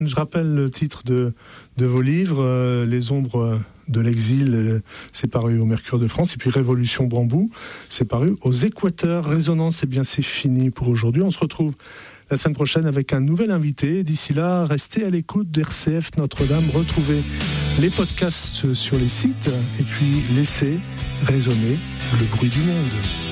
Je rappelle le titre de vos livres, Les ombres de l'exil, c'est paru au Mercure de France, et puis Révolution Bambou, c'est paru aux Équateurs. Résonance, c'est fini pour aujourd'hui. On se retrouve la semaine prochaine avec un nouvel invité. D'ici là, restez à l'écoute d'RCF Notre-Dame. Retrouvez les podcasts sur les sites et puis laissez résonner le bruit du monde.